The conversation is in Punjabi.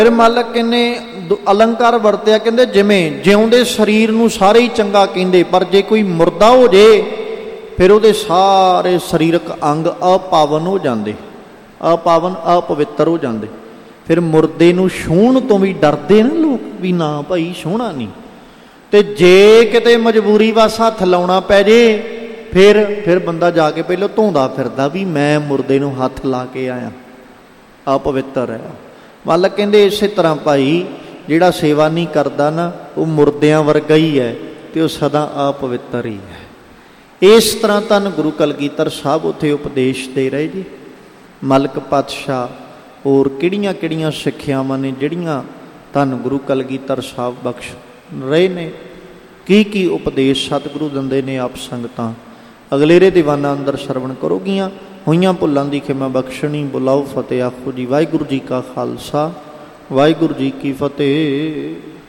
ਫਿਰ ਮਾਲਕ ਕਹਿੰਦੇ ਅਲੰਕਾਰ ਵਰਤਿਆ, ਕਹਿੰਦੇ ਜਿਵੇਂ ਜਿਉਂਦੇ ਸਰੀਰ ਨੂੰ ਸਾਰੇ ਹੀ ਚੰਗਾ ਕਹਿੰਦੇ, ਪਰ ਜੇ ਕੋਈ ਮੁਰਦਾ ਹੋ ਜੇ ਫਿਰ ਉਹਦੇ ਸਾਰੇ ਸਰੀਰਕ ਅੰਗ ਅਪਾਵਨ ਹੋ ਜਾਂਦੇ, ਅਪਾਵਨ ਅਪਵਿੱਤਰ ਹੋ ਜਾਂਦੇ। ਫਿਰ ਮੁਰਦੇ ਨੂੰ ਛੂਹਣ ਤੋਂ ਵੀ ਡਰਦੇ ਨਾ ਲੋਕ, ਵੀ ਨਾ ਭਾਈ ਛੂਹਣਾ ਨਹੀਂ। ਤੇ ਜੇ ਕਿਤੇ ਮਜਬੂਰੀ ਵਸ ਹੱਥ ਲਾਉਣਾ ਪੈ ਜੇ ਫਿਰ ਬੰਦਾ ਜਾ ਕੇ ਪਹਿਲਾਂ ਧੋਂਦਾ ਫਿਰਦਾ ਵੀ ਮੈਂ ਮੁਰਦੇ ਨੂੰ ਹੱਥ ਲਾ ਕੇ ਆਇਆ, ਅਪਵਿੱਤਰ ਹੈ। ਮਾਲਕ ਕਹਿੰਦੇ ਇਸੇ ਤਰ੍ਹਾਂ ਭਾਈ ਜਿਹੜਾ ਸੇਵਾ ਨਹੀਂ ਕਰਦਾ ਨਾ ਉਹ ਮੁਰਦਿਆਂ ਵਰਗਾ ਹੀ ਹੈ ਤੇ ਉਹ ਸਦਾ ਅਪਵਿੱਤਰ ਹੀ ਹੈ। ਇਸ ਤਰ੍ਹਾਂ ਧੰਨ ਗੁਰੂ ਕਲਗੀਧਰ ਸਾਹਿਬ ਉੱਥੇ ਉਪਦੇਸ਼ ਦੇ ਰਹੇ ਜੀ। ਮਲਕ ਪਾਤਸ਼ਾਹ ਹੋਰ ਕਿਹੜੀਆਂ ਕਿਹੜੀਆਂ ਸਿੱਖਿਆਵਾਂ ਨੇ ਜਿਹੜੀਆਂ ਧੰਨ ਗੁਰੂ ਕਲਗੀਧਰ ਸਾਹਿਬ ਬਖਸ਼ ਰਹੇ ਨੇ, ਕੀ ਕੀ ਉਪਦੇਸ਼ ਸਤਿਗੁਰੂ ਦਿੰਦੇ ਨੇ ਆਪ ਸੰਗਤਾਂ ਅਗਲੇਰੇ ਦੀਵਾਨਾਂ ਅੰਦਰ ਸਰਵਣ ਕਰੋਗੀਆਂ। ਹੋਈਆਂ ਭੁੱਲਾਂ ਦੀ ਖਿਮਾ ਬਖਸ਼ਣੀ। ਬੁਲਾਓ ਫਤਿਹ ਆਖੋ ਜੀ। ਵਾਹਿਗੁਰੂ ਜੀ ਕਾ ਖਾਲਸਾ, ਵਾਹਿਗੁਰੂ ਜੀ ਕੀ ਫਤਿਹ।